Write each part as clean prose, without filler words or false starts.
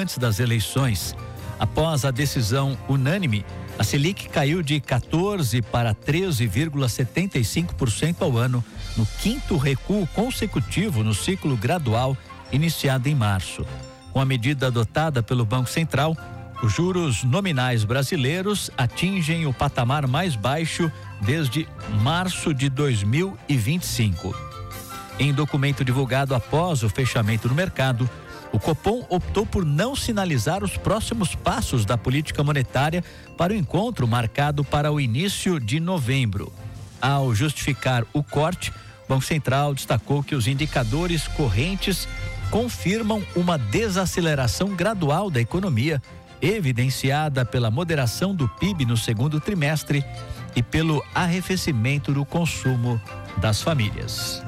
antes das eleições. Após a decisão unânime, a Selic caiu de 14% para 13,75% ao ano, no quinto recuo consecutivo no ciclo gradual iniciado em março. Com a medida adotada pelo Banco Central, os juros nominais brasileiros atingem o patamar mais baixo desde março de 2025. Em documento divulgado após o fechamento do mercado, o Copom optou por não sinalizar os próximos passos da política monetária para o encontro marcado para o início de novembro. Ao justificar o corte, o Banco Central destacou que os indicadores correntes confirmam uma desaceleração gradual da economia, evidenciada pela moderação do PIB no segundo trimestre e pelo arrefecimento do consumo das famílias.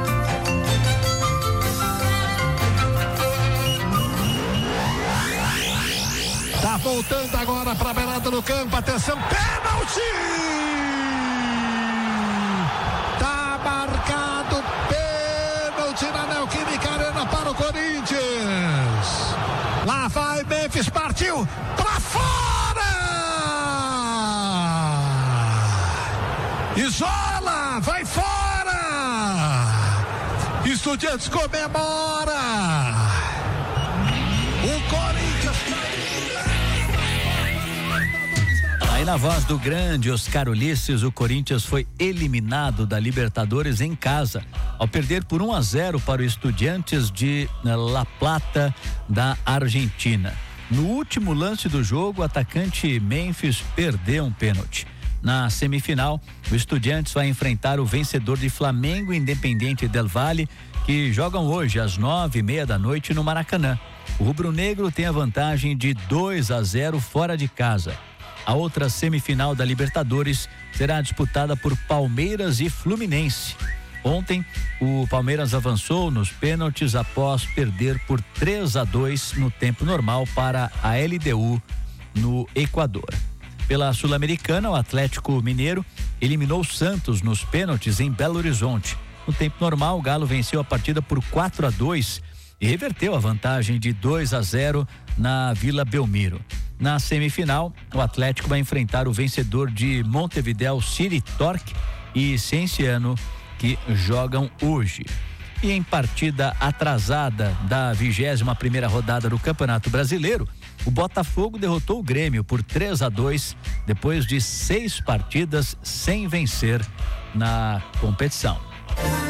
Tá voltando agora para a beirada do campo, atenção, pênalti! Tá marcado pênalti na Neoquímica Arena para o Corinthians. Lá vai Memphis, partiu pra fora! Isola, vai fora! Estudiantes comemora! O Corinthians... Aí na voz do grande Oscar Ulisses, o Corinthians foi eliminado da Libertadores em casa, ao perder por 1-0 para o Estudiantes de La Plata da Argentina. No último lance do jogo, o atacante Memphis perdeu um pênalti. Na semifinal, o Estudiantes vai enfrentar o vencedor de Flamengo e Independiente del Valle, que jogam hoje às 9:30 da noite no Maracanã. O rubro-negro tem a vantagem de 2-0 fora de casa. A outra semifinal da Libertadores será disputada por Palmeiras e Fluminense. Ontem, o Palmeiras avançou nos pênaltis após perder por 3-2 no tempo normal para a LDU no Equador. Pela Sul-Americana, o Atlético Mineiro eliminou o Santos nos pênaltis em Belo Horizonte. No tempo normal, o Galo venceu a partida por 4-2 e reverteu a vantagem de 2-0 na Vila Belmiro. Na semifinal, o Atlético vai enfrentar o vencedor de Montevideo City Torque e Cienciano, que jogam hoje. E em partida atrasada da 21ª rodada do Campeonato Brasileiro, o Botafogo derrotou o Grêmio por 3-2 depois de 6 partidas sem vencer na competição.